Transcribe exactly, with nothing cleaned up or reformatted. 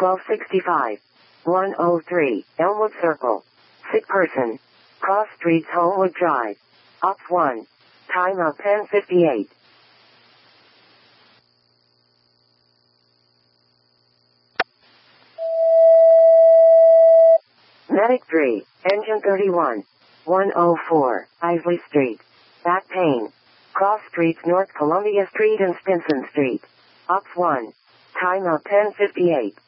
twelve sixty-five. one oh three, Elmwood Circle. Sick person. Cross Streets, Homewood Drive. Op one. Time of ten fifty-eight. Medic three, Engine thirty-one. one oh four, Isley Street. Back pain. Cross Streets, North Columbia Street and Stinson Street. Op one. Time of ten fifty-eight.